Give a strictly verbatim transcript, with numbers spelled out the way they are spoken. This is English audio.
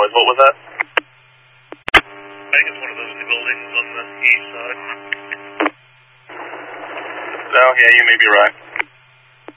noise. What was that? I think it's one of those buildings on the east side. No, yeah, you may be right.